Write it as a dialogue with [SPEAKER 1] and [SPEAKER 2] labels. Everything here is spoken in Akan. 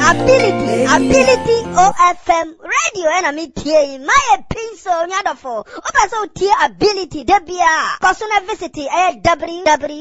[SPEAKER 1] Ability OFM radio and me tea my pinso nyadofo. Opa so tea ability debia. Personal visit www